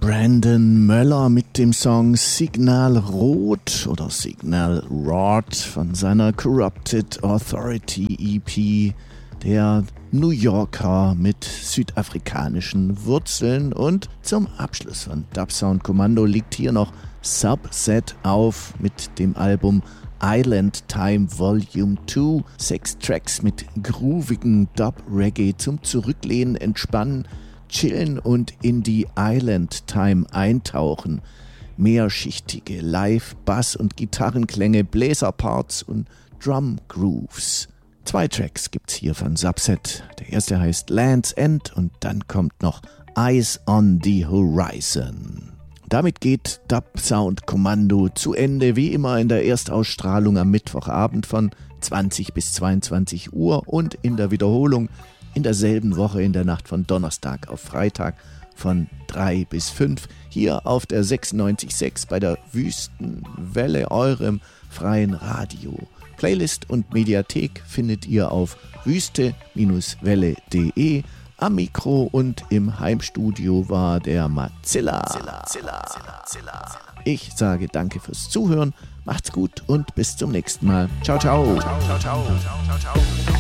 Brandon Möller mit dem Song Signal Rot oder Signal Rot von seiner Corrupted Authority EP, der New Yorker mit südafrikanischen Wurzeln. Und zum Abschluss von Dubsound Kommando liegt hier noch Subset auf mit dem Album Island Time Volume 2. 6 Tracks mit groovigem Dub-Reggae zum Zurücklehnen, Entspannen, Chillen und in die Island Time eintauchen. Mehrschichtige Live-, Bass- und Gitarrenklänge, Bläserparts und Drum-Grooves. 2 Tracks gibt's hier von Subset. Der erste heißt Land's End und dann kommt noch Eyes on the Horizon. Damit geht Dubsound Kommando zu Ende, wie immer in der Erstausstrahlung am Mittwochabend von 20 bis 22 Uhr und in der Wiederholung in derselben Woche in der Nacht von Donnerstag auf Freitag von 3 bis 5 hier auf der 96.6 bei der Wüstenwelle, eurem freien Radio. Playlist und Mediathek findet ihr auf wüste-welle.de. Am Mikro und im Heimstudio war der Matzilla. Ich sage danke fürs Zuhören, macht's gut und bis zum nächsten Mal. Ciao, ciao.